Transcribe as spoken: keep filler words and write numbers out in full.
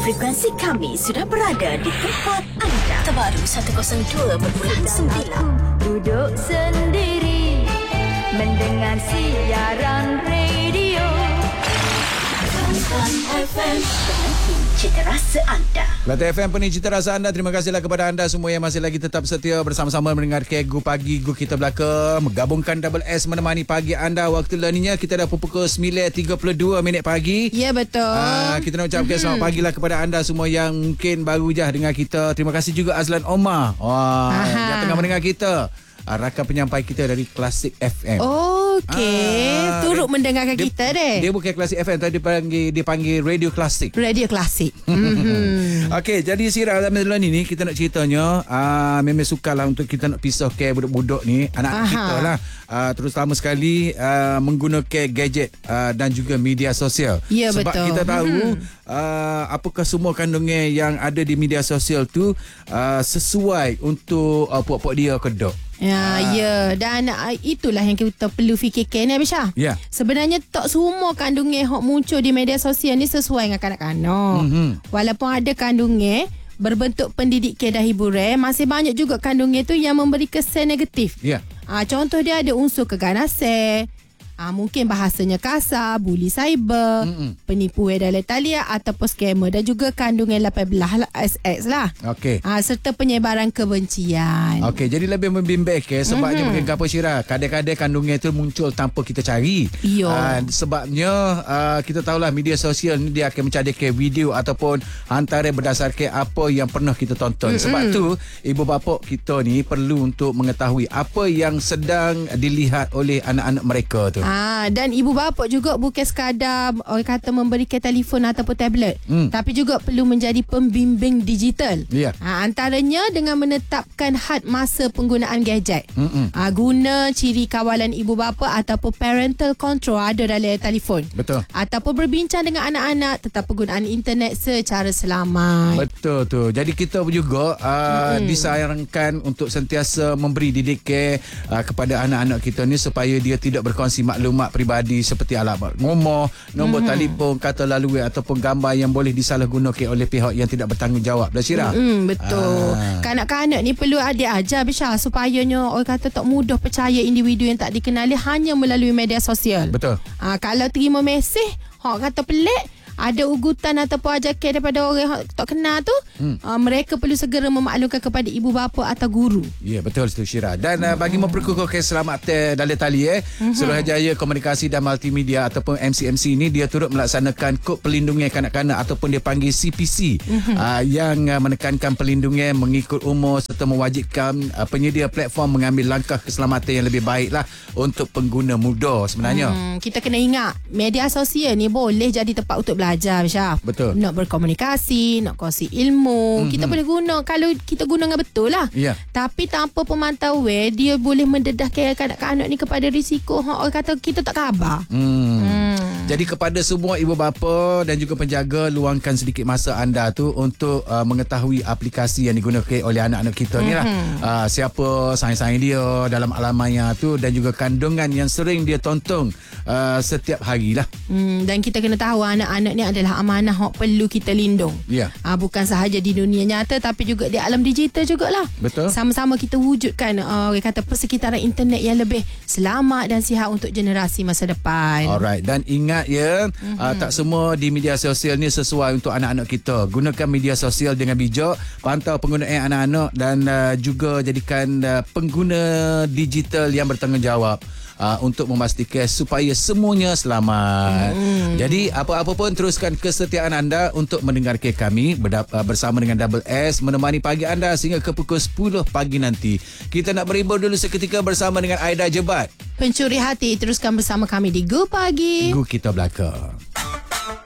Frekuensi kami sudah berada di tempat anda. Terbaru seratus dua perpuluhan sembilan. Duduk sendiri mendengar siaran radio Kelantan F M, penyanyi cita rasa anda. Kelantan F M, penyanyi cita rasa anda. Terima kasihlah kepada anda semua yang masih lagi tetap setia bersama-sama mendengar Gu Pagi, Gu Kita Belaka. Menggabungkan Double S menemani pagi anda. Waktu learningnya kita dah pukul sembilan tiga puluh dua minit pagi. Ya, betul. Uh, kita nak ucapkan mm-hmm. selamat pagi lah kepada anda semua yang mungkin baru je dengar kita. Terima kasih juga Azlan Omar Wah, yang tengah mendengar kita. Uh, rakan penyampai kita dari Klasik F M. Okey, ah, turut dia, mendengarkan dia, kita deh. Dia bukan Klasik F M, tapi dia panggil, dia panggil Radio Klasik. Radio Klasik. mm-hmm. Okey, jadi Sira dalam ni ni kita nak ceritanya, uh, memang sukarlah untuk kita nak pisah ke budak-budak ni, anak-anak Aha. kita lah. Uh, terutama sekali uh, menggunakan gadget uh, dan juga media sosial. Ya, Sebab betul. kita tahu hmm. uh, apakah semua kandungan yang ada di media sosial tu uh, sesuai untuk uh, puak-puak dia ke tak. Ya, ah. ya. Dan uh, itulah yang kita perlu fikirkan ni, Abisha. Ya. Sebenarnya tak semua kandungan yang muncul di media sosial ni sesuai dengan kanak-kanak. Mm-hmm. Walaupun ada kandungan berbentuk pendidikan dan hiburan, masih banyak juga kandungan tu yang memberi kesan negatif. Ya. Ah, contoh dia ada unsur keganasan. Ah, mungkin bahasanya kasar, buli cyber, Mm-mm. penipuan dalam talian ataupun skamer dan juga kandungan lapan belas S X lah. Okey. Ah, serta penyebaran kebencian. Okey, jadi lebih membimbang ke sebabnya Mm-hmm. mungkin apa Syirah, kadang-kadang kandungan itu muncul tanpa kita cari. Ya. Uh, sebabnya uh, kita tahulah media sosial ni dia akan mencadangkan video ataupun hantaran berdasarkan apa yang pernah kita tonton. Mm-hmm. Sebab tu ibu bapa kita ni perlu untuk mengetahui apa yang sedang dilihat oleh anak-anak mereka tu. Ah, dan ibu bapa juga bukan sekadar orang kata memberikan telefon ataupun tablet, hmm. tapi juga perlu menjadi pembimbing digital. Yeah. Ah, antaranya dengan menetapkan had masa penggunaan gadget. Ah, guna ciri kawalan ibu bapa ataupun parental control ada dalam telefon. Betul. Ataupun berbincang dengan anak-anak tentang penggunaan internet secara selamat. Betul tu. Jadi kita juga uh, hmm. disarankan untuk sentiasa memberi didikan uh, kepada anak-anak kita ni supaya dia tidak berkongsi maklumat peribadi seperti alamat rumah, nombor mm-hmm. telefon, kata lalui ataupun gambar yang boleh disalahgunakan oleh pihak yang tidak bertanggungjawab. Dah Syirah? Mm-hmm, betul. Ah. Kanak-kanak ni perlu ada ajar Bisha supayanya orang kata tak mudah percaya individu yang tak dikenali hanya melalui media sosial. Betul. Ah, kalau terima mesej, hak kata pelik, ada ugutan ataupun ajakan daripada orang yang tak kenal tu, hmm. uh, mereka perlu segera memaklumkan kepada ibu bapa atau guru. Ya, betul itu Syirah. Dan uh, bagi memperkukuhkan keselamatan dalam tali eh, hmm. Suruhanjaya Komunikasi dan Multimedia ataupun M C M C ini dia turut melaksanakan kod pelindungan kanak-kanak ataupun dia panggil C P C hmm. uh, yang uh, menekankan pelindungan mengikut umur serta mewajibkan uh, penyedia platform mengambil langkah keselamatan yang lebih baiklah untuk pengguna muda sebenarnya. Hmm, kita kena ingat media sosial ni boleh jadi tempat untuk belajar, Syah. Betul. Nak berkomunikasi, nak kongsi ilmu, mm-hmm. kita boleh guna kalau kita guna dengan betul lah. Yeah. Tapi tanpa pemantauan, dia boleh mendedahkan kanak-kanak ni kepada risiko orang kata kita tak khabar. Hmm. Hmm. Jadi kepada semua ibu bapa dan juga penjaga, luangkan sedikit masa anda tu untuk uh, mengetahui aplikasi yang digunakan oleh anak-anak kita mm-hmm. ni lah. Uh, siapa sayang-sayang dia dalam alamannya tu dan juga kandungan yang sering dia tonton uh, setiap hari lah. Hmm, dan kita kena tahu anak-anak ni adalah amanah yang perlu kita lindung. Ya. Ah, bukan sahaja di dunia nyata tapi juga di alam digital jugalah. Betul. Sama-sama kita wujudkan uh, orang kata persekitaran internet yang lebih selamat dan sihat untuk generasi masa depan. Alright, dan ingat ya, mm-hmm. uh, tak semua di media sosial ni sesuai untuk anak-anak kita. Gunakan media sosial dengan bijak, pantau penggunaan anak-anak dan uh, juga jadikan uh, pengguna digital yang bertanggungjawab. Uh, untuk memastikan supaya semuanya selamat. Hmm. Jadi apa-apa pun teruskan kesetiaan anda untuk mendengarkan kami berdap- uh, bersama dengan Double S menemani pagi anda sehingga ke pukul sepuluh pagi nanti. Kita nak berhibur dulu seketika bersama dengan Aida Jebat. Pencuri hati, teruskan bersama kami di Gu Pagi. Gu Kita Belaka.